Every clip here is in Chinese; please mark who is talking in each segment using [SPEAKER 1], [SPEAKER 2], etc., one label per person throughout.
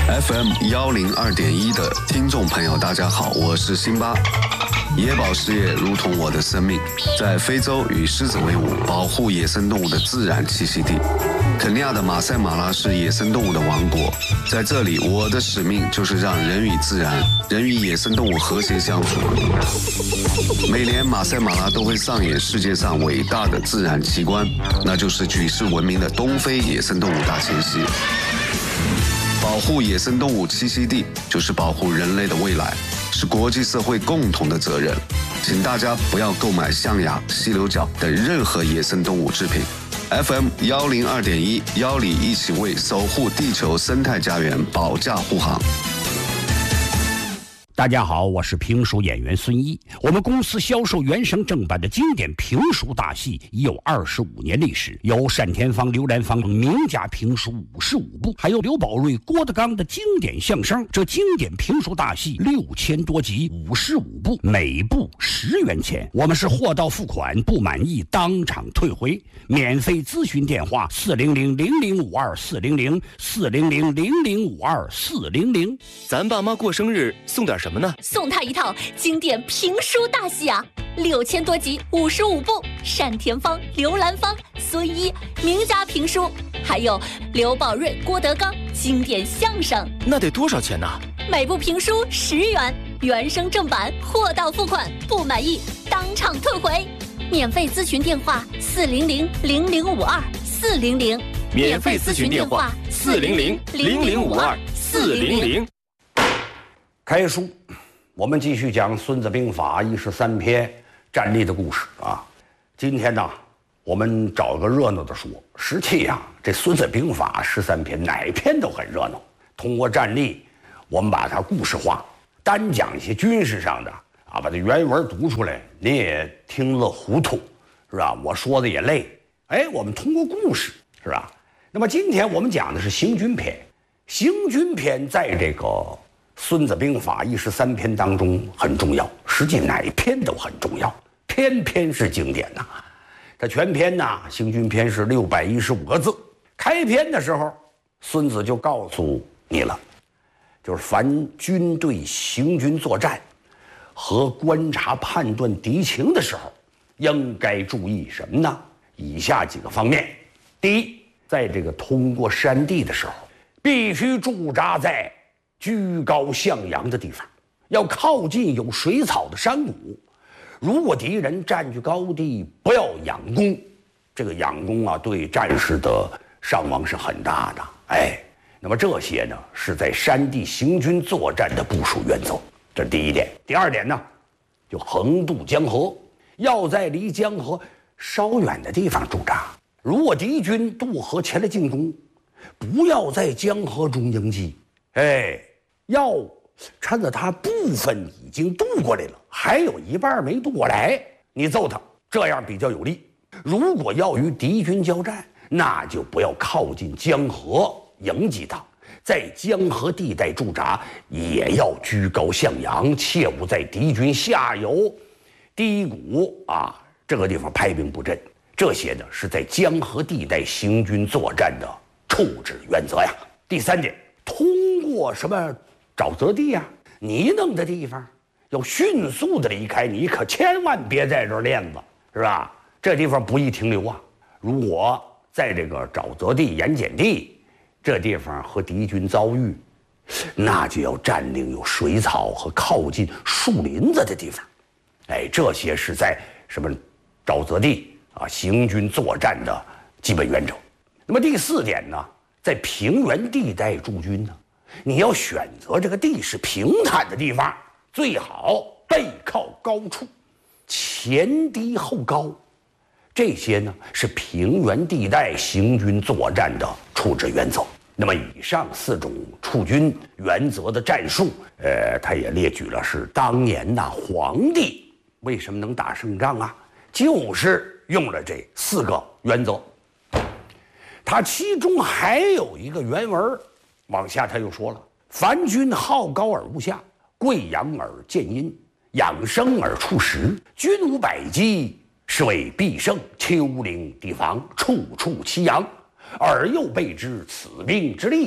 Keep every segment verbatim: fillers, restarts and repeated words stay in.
[SPEAKER 1] F M 幺零二点一的听众朋友，大家好，我是辛巴。野保事业如同我的生命，在非洲与狮子为伍，保护野生动物的自然栖息地。肯尼亚的马赛马拉是野生动物的王国，在这里，我的使命就是让人与自然、人与野生动物和谐相处。每年马赛马拉都会上演世界上伟大的自然奇观，那就是举世闻名的东非野生动物大迁徙。保护野生动物栖息地，就是保护人类的未来，是国际社会共同的责任。请大家不要购买象牙、犀牛角等任何野生动物制品。F M 幺零二点一，邀你一起为守护地球生态家园保驾护航。
[SPEAKER 2] 大家好，我是评书演员孙一。我们公司销售原声正版的经典评书大戏已有二十五年历史，有单田芳、刘兰芳名家评书五十五部，还有刘宝瑞、郭德纲的经典相声。这经典评书大戏六千多集，五十五部，每部十元钱。我们是货到付款，不满意当场退回。免费咨询电话：四零零零零五二四零零四零零零零五二四零零。
[SPEAKER 3] 咱爸妈过生日送点什么呢？
[SPEAKER 4] 送他一套经典评书大戏啊，六千多集，五十五部，单田芳、刘兰芳、孙一名家评书，还有刘宝瑞、郭德纲经典相声。
[SPEAKER 3] 那得多少钱呢？
[SPEAKER 4] 每部评书十元，原声正版，货到付款，不满意当场退回。免费咨询电话：四零零零零五二四零零。
[SPEAKER 3] 免费咨询电话：四零零零零五二四零零。
[SPEAKER 2] 开书，我们继续讲《孙子兵法》一十三篇战例的故事啊。今天呢，我们找个热闹的说。实际啊，这《孙子兵法》十三篇哪篇都很热闹。通过战例，我们把它故事化，单讲一些军事上的啊，把这原文读出来，你也听了糊涂，是吧？我说的也累。哎，我们通过故事，是吧？那么今天我们讲的是行军篇。行军篇在这个《孙子兵法》一十三篇当中很重要，实际哪一篇都很重要，篇篇是经典呐。这全篇呢，行军篇是六百一十五个字。开篇的时候，孙子就告诉你了，就是凡军队行军作战和观察判断敌情的时候，应该注意什么呢？以下几个方面。第一，在这个通过山地的时候，必须驻扎在居高向阳的地方，要靠近有水草的山谷。如果敌人占据高地，不要仰攻。这个仰攻啊，对战士的伤亡是很大的。哎，那么这些呢，是在山地行军作战的部署原则，这是第一点。第二点呢，就横渡江河，要在离江河稍远的地方驻扎。如果敌军渡河前来进攻，不要在江河中迎击，哎，要趁着他部分已经渡过来了，还有一半没渡过来，你揍他，这样比较有利。如果要与敌军交战，那就不要靠近江河迎击他，在江河地带驻扎，也要居高向阳，切勿在敌军下游低谷啊这个地方派兵布阵。这些呢，是在江河地带行军作战的处置原则呀。第三点，通过什么沼泽地呀、泥泞的地方，要迅速的离开，你可千万别在这儿练子，是吧？这地方不宜停留啊。如果在这个沼泽地、盐碱地这地方和敌军遭遇，那就要占领有水草和靠近树林子的地方。哎，这些是在什么沼泽地啊行军作战的基本原则。那么第四点呢，在平原地带驻军呢，你要选择这个地势平坦的地方，最好背靠高处，前低后高。这些呢是平原地带行军作战的处置原则。那么以上四种处军原则的战术，呃，他也列举了是当年呐皇帝为什么能打胜仗啊，就是用了这四个原则。他其中还有一个原文，往下他又说了：凡军好高而勿下，贵阳而见阴，养生而处实，军无百机，是谓必胜。丘陵地防，处处其阳，而又备之此兵之利，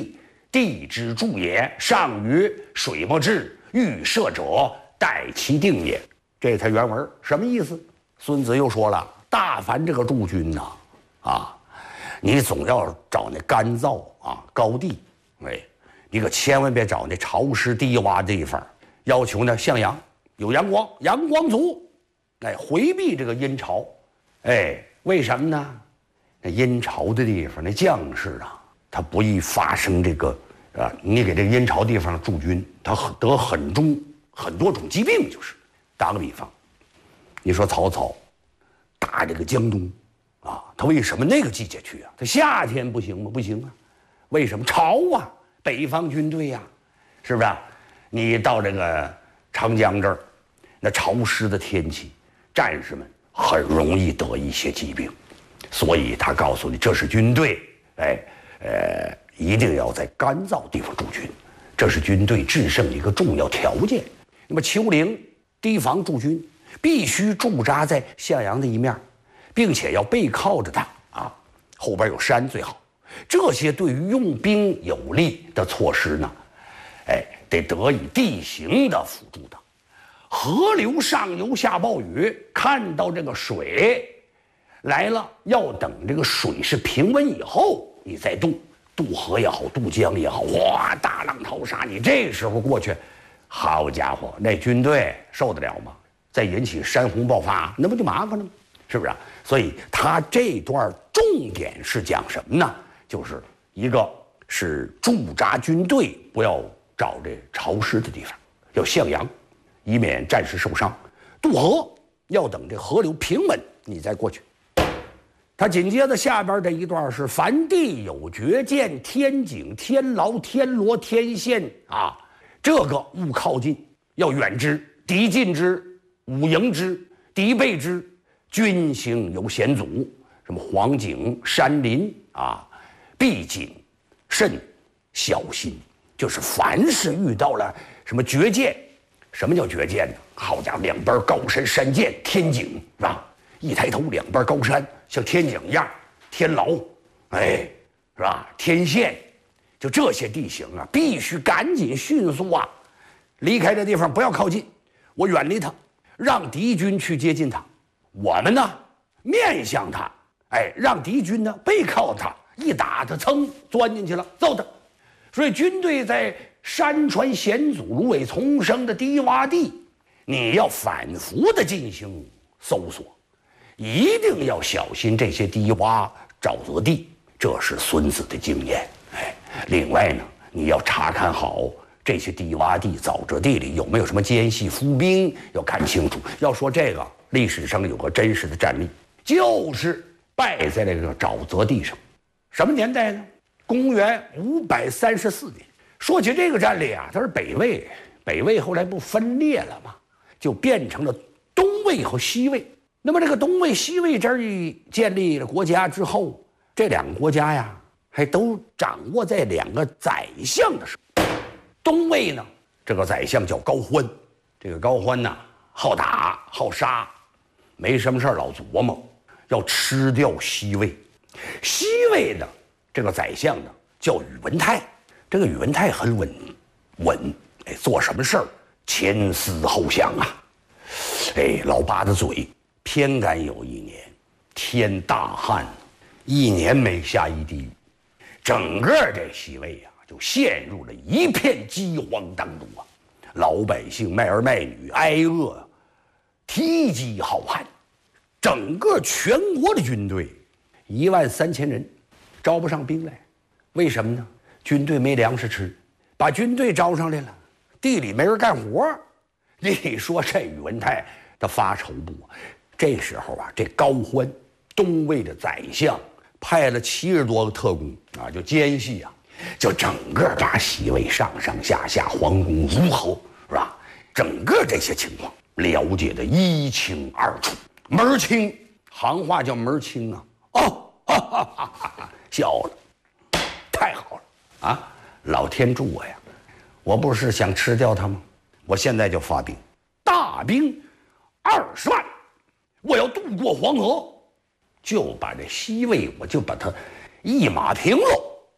[SPEAKER 2] 地之助也。上曰：水莫至，欲射者，待其定也。这是他原文什么意思？孙子又说了，大凡这个驻军呐，啊，你总要找那干燥啊高地，哎，你可千万别找那潮湿低洼的地方。要求呢向阳，有阳光，阳光足，哎，回避这个阴潮。哎，为什么呢？那阴潮的地方，那将士啊，他不易发生这个啊，你给这个阴潮地方驻军，他得很重很多种疾病。就是打个比方，你说曹操打这个江东啊，他为什么那个季节去啊？他夏天不行吗？不行啊，为什么？潮啊，北方军队呀、啊，是不是、啊？你到这个长江这儿，那潮湿的天气，战士们很容易得一些疾病，所以他告诉你，这是军队，哎，呃，一定要在干燥地方驻军，这是军队制胜的一个重要条件。那么丘陵堤防驻军必须驻扎在向阳的一面，并且要背靠着它啊，后边有山最好。这些对于用兵有利的措施呢，哎，得得以地形的辅助的。河流上游下暴雨，看到这个水来了，要等这个水是平稳以后，你再渡。渡河也好，渡江也好，哇，大浪淘沙，你这时候过去，好家伙，那军队受得了吗？再引起山洪爆发，那不就麻烦了吗？是不是啊？所以他这段重点是讲什么呢？就是一个是驻扎军队，不要找这潮湿的地方，要向阳，以免战士受伤。渡河要等这河流平稳，你再过去。他紧接着下边这一段是：凡地有绝涧、天井、天牢、天罗、天线啊，这个勿靠近，要远之。敌近之，吾迎之；敌备之，军行有险阻。什么黄井、山林啊，必谨慎小心。就是凡是遇到了什么绝涧，什么叫绝涧呢？好家伙，两边高山山涧，天井是吧？一抬头，两边高山，像天井一样，天牢，哎，是吧？天线，就这些地形啊，必须赶紧迅速啊，离开这地方，不要靠近。我远离他，让敌军去接近他。我们呢，面向他，哎，让敌军呢背靠他，一打他，噌，钻进去了，揍他。所以军队在山川险阻、芦苇丛生的低洼地，你要反复的进行搜索，一定要小心这些低洼沼泽地，这是孙子的经验。哎，另外呢，你要查看好这些低洼地、沼泽地里有没有什么奸细伏兵，要看清楚。要说这个，历史上有个真实的战例，就是败在这个沼泽地上。什么年代呢？公元五百三十四年。说起这个战例啊，它是北魏，北魏后来不分裂了吗？就变成了东魏和西魏。那么这个东魏、西魏这儿建立了国家之后，这两个国家呀，还都掌握在两个宰相的手。东魏呢，这个宰相叫高欢，这个高欢呢，好打好杀，没什么事老琢磨要吃掉西魏。西魏呢，这个宰相呢叫宇文泰，这个宇文泰很稳稳，哎，做什么事儿前思后想啊，哎，老八的嘴。偏赶有一年，天大旱，一年没下一滴雨，整个这西魏啊，就陷入了一片饥荒当中啊，老百姓卖儿卖女，挨饿，提饥好汉。整个全国的军队一万三千人，招不上兵来，为什么呢？军队没粮食吃，把军队招上来了，地里没人干活。你说这宇文泰他发愁不？这时候啊，这高欢，东魏的宰相，派了七十多个特工啊，就奸细啊，就整个把西魏上上下下皇宫如何是吧？整个这些情况了解的一清二楚，门儿清，行话叫门儿清啊！哦，哈哈哈哈，笑了，太好了啊！老天助我呀！我不是想吃掉他吗？我现在就发兵，大兵二十万。我要渡过黄河，就把这西魏，我就把它一马平喽。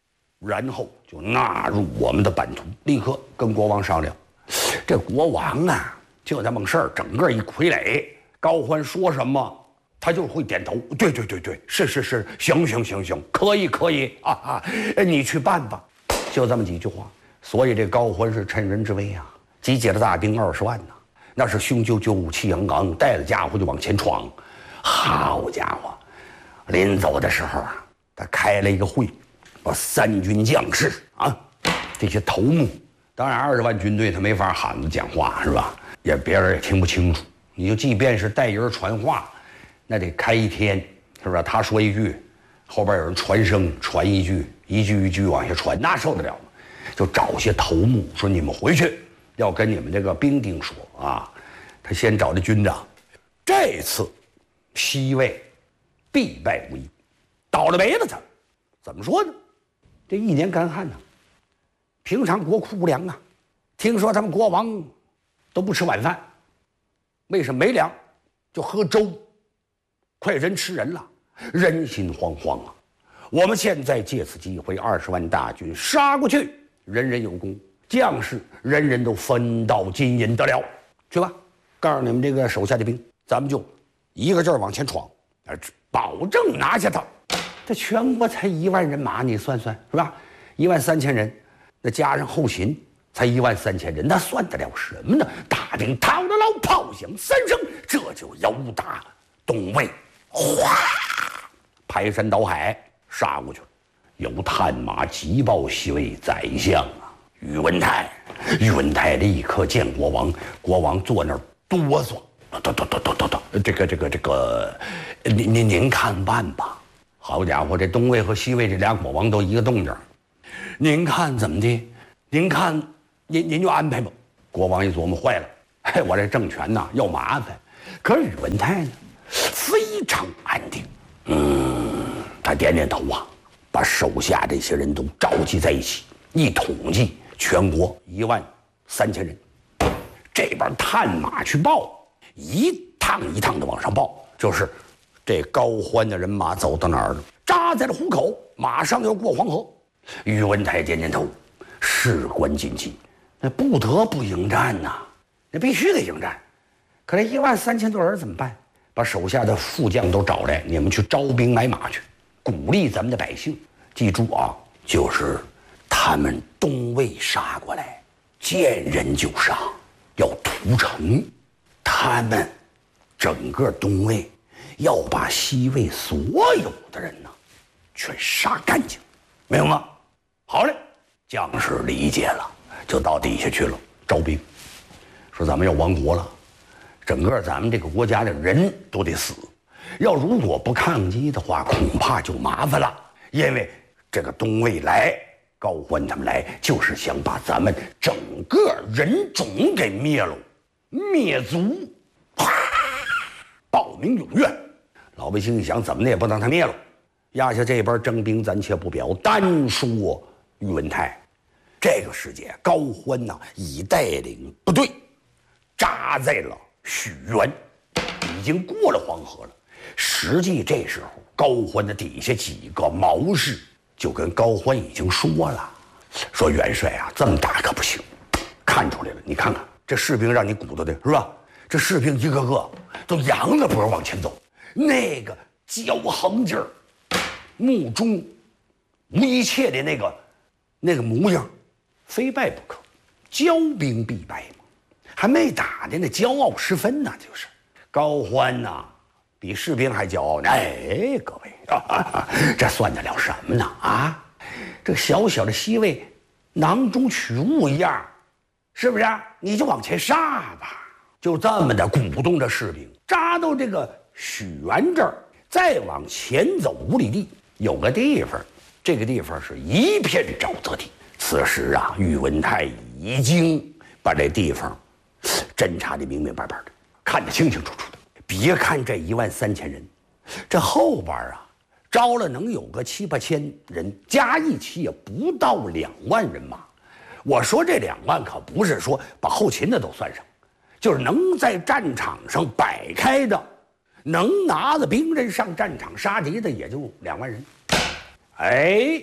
[SPEAKER 2] 然后就纳入我们的版图，立刻跟国王商量。这国王啊，就这么事儿，整个一傀儡，高欢说什么，他就会点头。对对对对，是是是，行行行行，可以可以啊啊，你去办吧，就这么几句话。所以这高欢是趁人之危啊，集结了大兵二十万呐，那是雄赳赳，武气昂昂，带了家伙就往前闯。好家伙，临走的时候啊，他开了一个会，把三军将士啊，这些头目，当然二十万军队他没法喊着讲话是吧？也别人也听不清楚。你就即便是带人传话，那得开一天，是吧？他说一句，后边有人传声传一句，一句一句往下传，那受得了吗？就找些头目说：“你们回去，要跟你们这个兵丁说啊。”他先找的军长，这次西魏必败无疑，倒了霉了他。怎么说呢？这一年干旱呢、啊，平常国库不粮啊。听说他们国王都不吃晚饭，为什么没粮？就喝粥，快人吃人了，人心惶惶啊！我们现在借此机会，二十万大军杀过去，人人有功，将士人人都分到金银得了。去吧，告诉你们这个手下的兵，咱们就一个劲儿往前闯，保证拿下他。这全国才一万人马，你算算是吧？一万三千人，那加上后勤才一万三千人，那算得了什么呢？大兵掏了牢，炮响三声，这就由打东魏，哗，排山倒海杀过去了。有探马急报西魏宰相啊，宇文泰。宇文泰立刻见国王，国王坐那儿哆嗦，哆哆哆哆哆哆，这个这个这个，您您您看办吧。好家伙，这东魏和西魏这俩国王都一个动静，您看怎么的？您看，您您就安排吧。国王一琢磨，坏了，哎，我这政权呐要麻烦。可是宇文泰呢，非常安定。嗯，他点点头啊，把手下这些人都召集在一起，一统计，全国一万三千人。这边探马去报，一趟一趟的往上报，就是这高欢的人马走到哪儿了？扎在了湖口，马上要过黄河。宇文泰点点头，事关紧急，那不得不迎战呐、啊，那必须得迎战。可这一万三千多人怎么办？把手下的副将都找来，你们去招兵买马去，鼓励咱们的百姓。记住啊，就是他们东魏杀过来，见人就杀，要屠城。他们整个东魏要把西魏所有的人呢，全杀干净，明白吗？好嘞，将士理解了，就到底下去了招兵，说咱们要亡国了，整个咱们这个国家的人都得死，要如果不抗击的话，恐怕就麻烦了。因为这个东魏来，高欢他们来，就是想把咱们整个人种给灭了，灭族，啪，报名踊跃。老百姓一想，怎么的也不能他灭了。压下这边征兵暂且不表，单说宇文泰，这个时间高欢呐、啊、已带领部队扎在了许源，已经过了黄河了。实际这时候高欢的底下几个毛士就跟高欢已经说了，说元帅啊，这么打可不行，看出来了，你看看这士兵让你鼓捣的是吧？这士兵一个个都扬着脖往前走，那个骄横劲儿，目中无一切的那个那个模样，非败不可，骄兵必败嘛，还没打的那骄傲十分呢，就是高欢呐、啊，比士兵还骄傲呢。哎，各位，啊、这算得了什么呢？啊，这小小的西魏，囊中取物一样，是不是、啊？你就往前杀吧，就这么的鼓动着士兵，扎到这个许源这儿，再往前走五里地，有个地方，这个地方是一片沼泽地。此时啊，宇文泰已经把这地方侦查得明明白白的，看得清清楚楚的。别看这一万三千人，这后边啊招了能有个七八千人，加一起也不到两万人马。我说这两万可不是说把后勤的都算上，就是能在战场上摆开的，能拿着兵刃上战场杀敌的也就两万人。哎，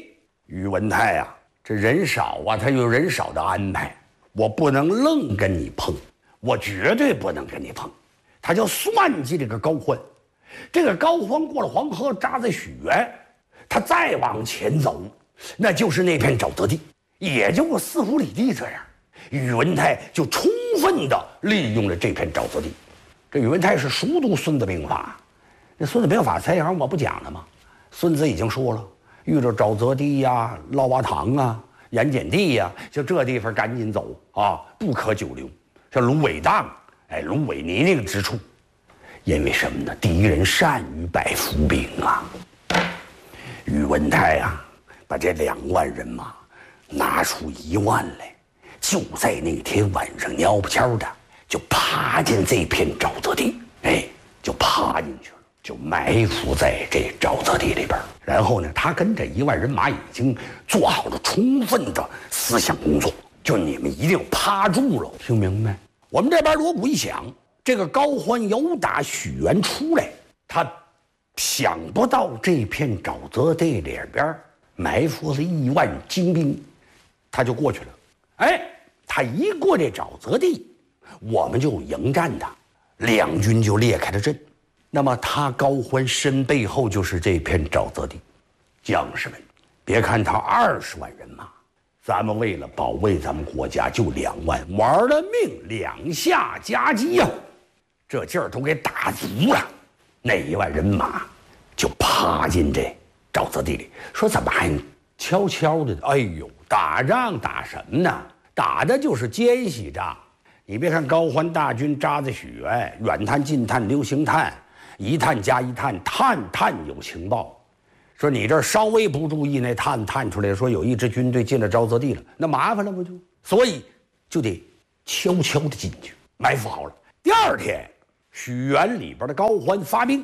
[SPEAKER 2] 宇文泰啊，这人少啊，他有人少的安排，我不能愣跟你碰，我绝对不能跟你碰。他就算计这个高欢，这个高欢过了黄河，扎在许原，他再往前走，那就是那片沼泽地，也就四五里地这样。宇文泰就充分的利用了这片沼泽地。这宇文泰是熟读《孙子兵法》，那《孙子兵法》采访我不讲了吗？孙子已经说了，遇着沼泽地呀、涝洼塘啊、盐碱地呀，就这地方赶紧走啊，不可久留。像芦苇荡，哎，芦苇泥泞之处，因为什么呢？敌人善于摆伏兵啊。宇文泰啊，把这两万人马拿出一万来。就在那天晚上，蔫不悄的就爬进这片沼泽地，哎，就爬进去了，就埋伏在这沼泽地里边。然后呢，他跟这一万人马已经做好了充分的思想工作，就你们一定趴住了，听明白？我们这边锣鼓一响，这个高欢由打许原出来，他想不到这片沼泽地里边埋伏了一万精兵，他就过去了。哎，他一过这沼泽地，我们就迎战他，两军就列开了阵。那么他高欢身背后就是这片沼泽地。将士们，别看他二十万人马，咱们为了保卫咱们国家，就两万，玩了命，两下夹击呀、啊，这劲儿都给打足了。那一万人马就趴进这沼泽地里，说怎么还悄悄的？哎呦！打仗打什么呢？打的就是奸细仗。你别看高欢大军扎在许原，远探近探流星探，一探加一探，探探有情报。说你这稍微不注意，那探探出来说有一支军队进了沼泽地了，那麻烦了不就？所以就得悄悄的进去，埋伏好了。第二天，许原里边的高欢发兵，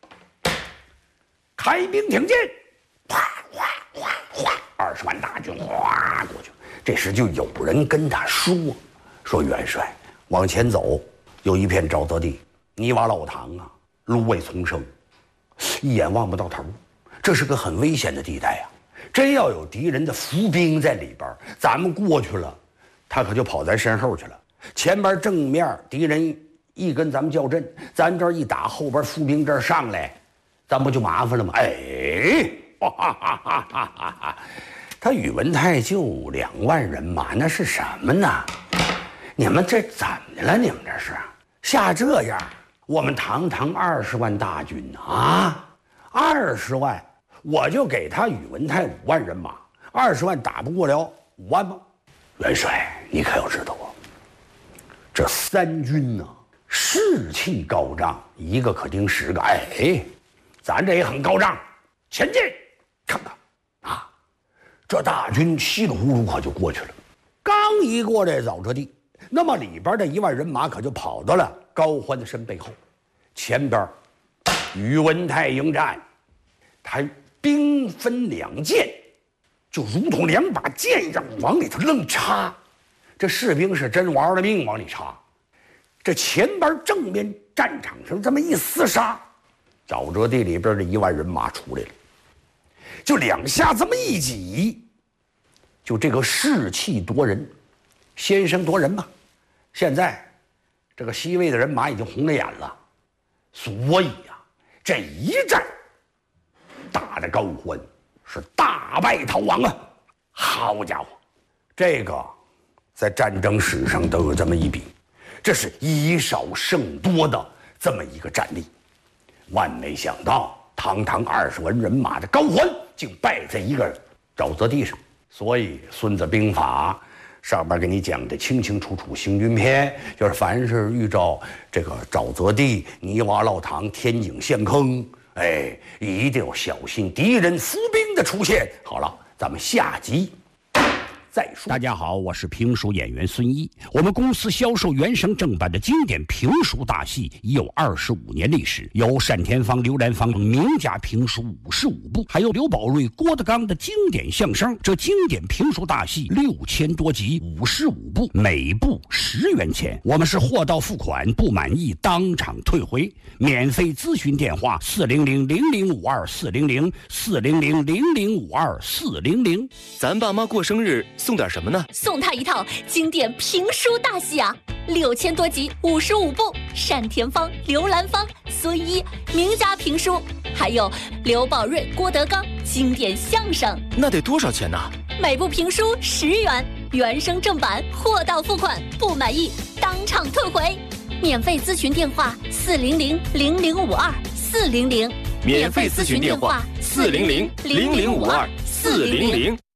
[SPEAKER 2] 开兵挺进，哗哗哗哗。二十万大军哗过去，这时就有人跟他说：“说元帅，往前走，有一片沼泽地，泥洼涝塘啊，芦苇丛生，一眼望不到头，这是个很危险的地带呀、啊。真要有敌人的伏兵在里边，咱们过去了，他可就跑咱身后去了。前边正面敌人一跟咱们较阵，咱这儿一打，后边伏兵这儿上来，咱不就麻烦了吗？哎，哈哈哈哈哈哈！”他宇文泰就两万人马，那是什么呢？你们这怎么的了？你们这是下这样？我们堂堂二十万大军啊，二十万，我就给他宇文泰五万人马，二十万打不过了五万吗？元帅，你可要知道啊，这三军呢、啊、士气高涨，一个可顶十个。哎，咱这也很高涨，前进，看看。这大军稀里糊涂可就过去了，刚一过这沼泽地，那么里边的一万人马可就跑到了高欢的身背后，前边宇文泰迎战，他兵分两箭，就如同两把剑一样往里头愣插，这士兵是真玩了命往里插。这前边正面战场上这么一厮杀，沼泽地里边的一万人马出来了。就两下这么一挤，就这个士气夺人，先声夺人吧。现在这个西魏的人马已经红了眼了，所以呀、啊，这一战打的高欢是大败逃亡啊！好家伙，这个在战争史上都有这么一笔，这是以少胜多的这么一个战例。万没想到，堂堂二十万人马的高欢竟败在一个沼泽地上。所以《孙子兵法》上边给你讲的清清楚楚，行军篇就是凡是遇着这个沼泽地、泥洼涝塘、天井陷坑，哎，一定要小心敌人伏兵的出现。好了，咱们下集再说。大家好，我是评书演员孙一。我们公司销售原声正版的经典评书大戏已有二十五年历史，有单田芳、刘兰芳名家评书五十五部，还有刘宝瑞、郭德纲的经典相声。这经典评书大戏六千多集，五十五部，每部十元钱。我们是货到付款，不满意当场退回。免费咨询电话：四零零零零五二四零零四零零零零五二四零零。
[SPEAKER 3] 咱爸妈过生日送点什么呢？
[SPEAKER 4] 送他一套经典评书大戏啊，六千多集，五十五部，单田芳、刘兰芳、孙一名家评书，还有刘宝瑞、郭德纲经典相声。
[SPEAKER 3] 那得多少钱呢？
[SPEAKER 4] 每部评书十元，原声正版，货到付款，不满意当场退回。免费咨询电话：四零零零零五二四零零。
[SPEAKER 3] 免费咨询电话：四零零零零五二四零零。